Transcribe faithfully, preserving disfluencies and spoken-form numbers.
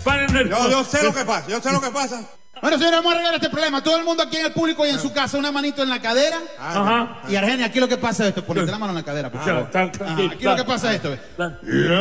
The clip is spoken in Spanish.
Yo, yo sé lo que pasa, yo sé lo que pasa. Bueno, señores, vamos a arreglar este problema. Todo el mundo aquí en el público y en su casa, una manito en la cadera. Ajá. Y Argenia, aquí lo que pasa es esto. Ponete la mano en la cadera, por favor. Ajá, aquí lo que pasa es esto.